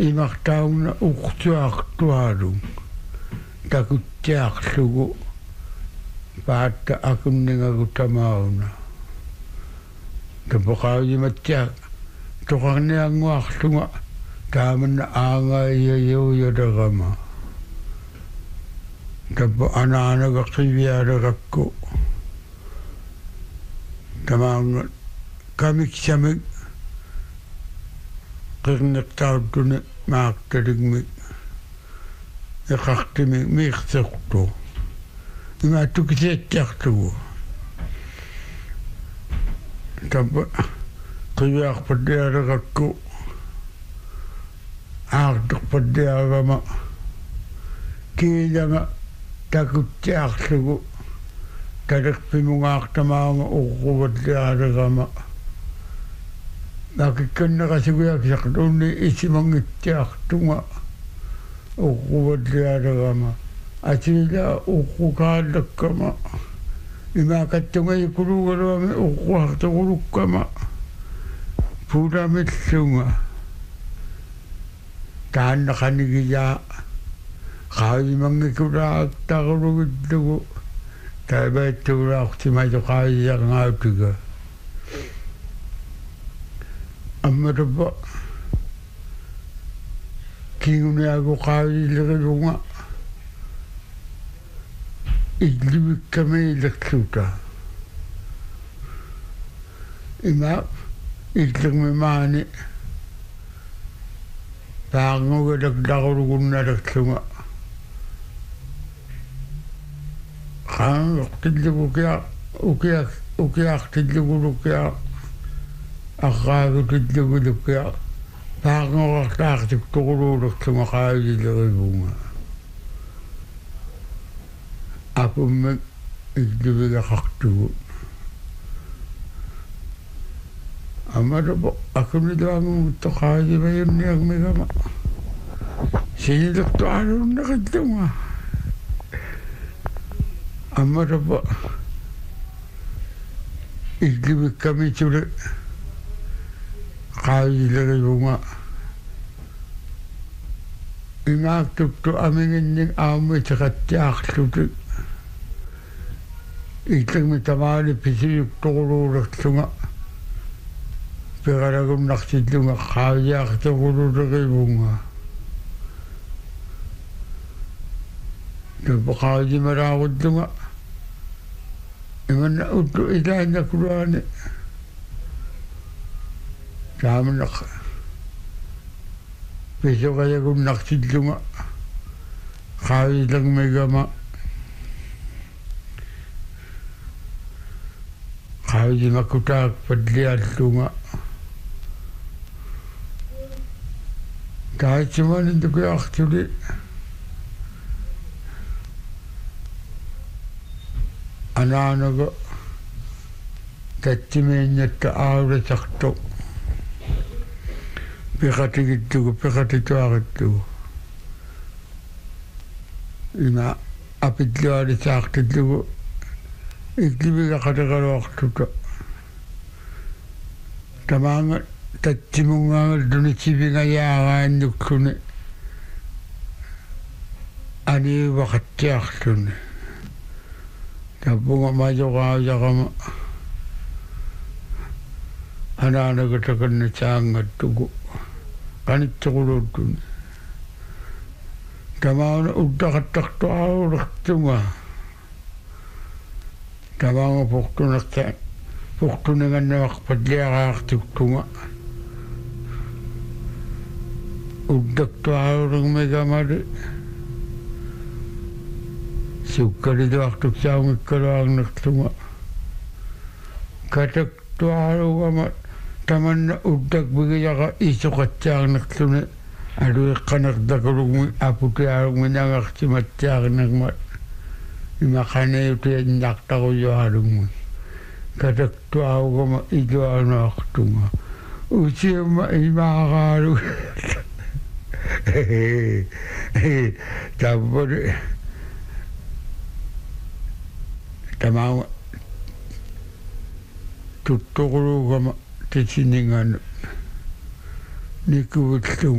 imaqtauna uqtuartuarung takuttiarlugu paatta akunningagu tamauna tapaqaajimattia toqarnianguarlunga taamanna aangaiyajuuyaderama tappa anaanaga qiviaderakku tamaanga kamiksamik qirniqtauttuni maaqtaligmik iqartimik miiqsertu imaattukisiattiartugu tappa qiviarpattiaderakku aartorpattiagama kiilanga takuttiarlugu talerpimungaartamaanga urruvattiaderama nakikkanneqasiguyaksaqtuunni isimangittiartunga urruvattiaderama asilila urrukaallakkama imaakattungaikulugalami urruartorulukkama puulamillunga taannaqanigiyaa qaayimangikulaaqtarulugittugu taibaittuulaaqtimaju qaayiyarngautiga ammatappa kiinguniagu qaayilerigunga illivikkamiilerluta ima illermimaani paangugalaktarulugunnalerlunga qaangertillugukia ukiartillugulukia arraagutillugulukia paangorartaartiktoruluulerlunga qaayilerigunga apummek illivigaqartugu ammatappa akuniluangumutto qaayivayunniarmigama sinilertualuunneqillunga ammatappa illivikkamituli qaayilerigunga ingaaqtuttu aminginnik aammitеqattiaarlutik illermi tamaali pisiyuktoruluulerlunga piralagunnartillunga qaayiaartorululerigunga tappa qaayimalaarullunga imanna uttu ilaannakuluani taamanaq pisuqayagunnartillunga qaayilermigama qaayimakutaakpalliallunga taatsumanintukuartuli anaanaga tatsimiinnatta aarulasartu piqatigittugu piqatituarittugu ima apillualisaartillugu ikliviqaqateqaluartuta tamaanga tatsimungaangaltuni sivingayaaraannukluni aniivaqattiarluni tappunga majoqaajaqama anaanaga takannasaangattugu qanittoquluuttuni tamaana uttaqattartuarulertunga tamaanga portuningannavaqpalliaraartuktunga uttaktuarulermigamali sukkaliluartuksaungikkaluarnertunga kataktuarugama tamanna uttakpigiyaqa isuqatsaarnerluni aluiqqanertakulugmi aputiarugmi nangartimattiarnermat imaqaniutiannartaruyualugmi kataktuarugama iluanuartunga usiamma imaaraalu tappali tamaanga tuttoqulugama tisiningan nikuvullugu